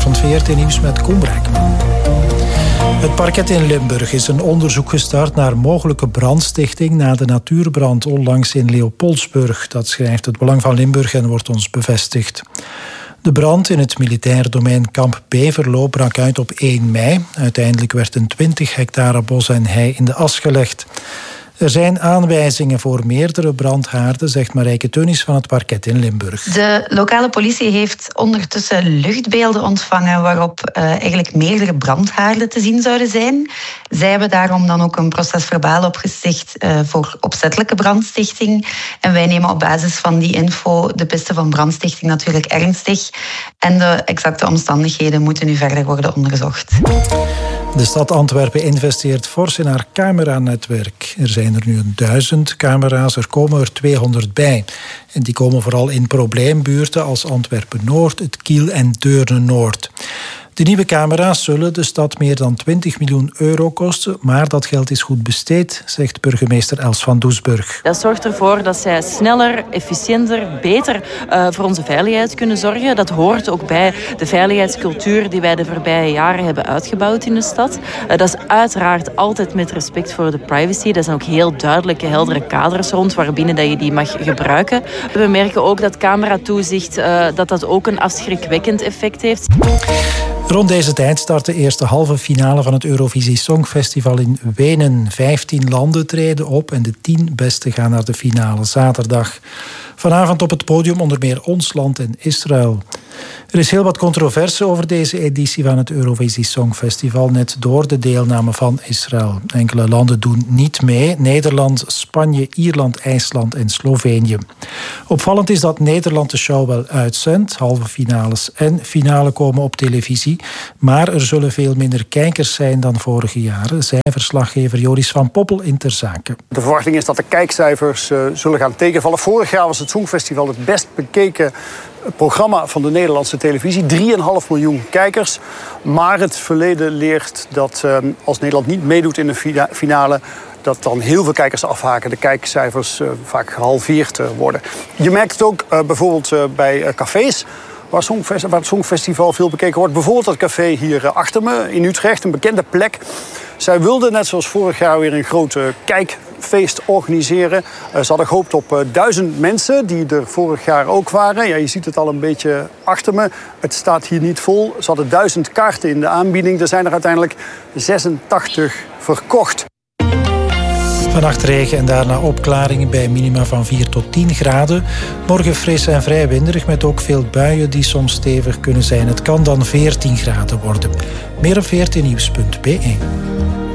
Goedenavond, VRT Nieuws met Koen Brijkman. Het parket in Limburg is een onderzoek gestart naar mogelijke brandstichting na de natuurbrand onlangs in Leopoldsburg. Dat schrijft het Belang van Limburg en wordt ons bevestigd. De brand in het militair domein Kamp Beverlo brak uit op 1 mei. Uiteindelijk werd een 20 hectare bos en hei in de as gelegd. Er zijn aanwijzingen voor meerdere brandhaarden, zegt Marijke Teunis van het parket in Limburg. De lokale politie heeft ondertussen luchtbeelden ontvangen waarop eigenlijk meerdere brandhaarden te zien zouden zijn. Zij hebben daarom dan ook een procesverbaal opgesticht voor opzettelijke brandstichting. En wij nemen op basis van die info de piste van brandstichting natuurlijk ernstig. En de exacte omstandigheden moeten nu verder worden onderzocht. De stad Antwerpen investeert fors in haar cameranetwerk. Er zijn er nu 1000 camera's, er komen er 200 bij. En die komen vooral in probleembuurten als Antwerpen-Noord, het Kiel en Deurne-Noord. De nieuwe camera's zullen de stad meer dan 20 miljoen euro kosten, maar dat geld is goed besteed, zegt burgemeester Els van Doesburg. Dat zorgt ervoor dat zij sneller, efficiënter, beter voor onze veiligheid kunnen zorgen. Dat hoort ook bij de veiligheidscultuur die wij de voorbije jaren hebben uitgebouwd in de stad. Dat is uiteraard altijd met respect voor de privacy. Dat zijn ook heel duidelijke, heldere kaders rond waarbinnen dat je die mag gebruiken. We merken ook dat cameratoezicht dat ook een afschrikwekkend effect heeft. Rond deze tijd start de eerste halve finale van het Eurovisie Songfestival in Wenen. 15 landen treden op en de 10 beste gaan naar de finale zaterdag. Vanavond op het podium onder meer ons land en Israël. Er is heel wat controverse over deze editie van het Eurovisie Songfestival, net door de deelname van Israël. Enkele landen doen niet mee: Nederland, Spanje, Ierland, IJsland en Slovenië. Opvallend is dat Nederland de show wel uitzendt. Halve finales en finale komen op televisie. Maar er zullen veel minder kijkers zijn dan vorige jaren, zei verslaggever Joris van Poppel in Ter Zake. De verwachting is dat de kijkcijfers zullen gaan tegenvallen. Vorig jaar was het Songfestival het best bekeken programma van de Nederlandse televisie. 3,5 miljoen kijkers. Maar het verleden leert dat als Nederland niet meedoet in de finale, dat dan heel veel kijkers afhaken. De kijkcijfers vaak gehalveerd worden. Je merkt het ook bijvoorbeeld bij cafés waar het Songfestival veel bekeken wordt. Bijvoorbeeld dat café hier achter me in Utrecht, een bekende plek. Zij wilden net zoals vorig jaar weer een grote kijkfeest organiseren. Ze hadden gehoopt op 1000 mensen, die er vorig jaar ook waren. Ja, je ziet het al een beetje achter me. Het staat hier niet vol. Ze hadden 1000 kaarten in de aanbieding. Er zijn er uiteindelijk 86 verkocht. Vannacht regen en daarna opklaringen bij minima van 4 tot 10 graden. Morgen fris en vrij winderig met ook veel buien die soms stevig kunnen zijn. Het kan dan 14 graden worden. Meer op vrtnieuws.be.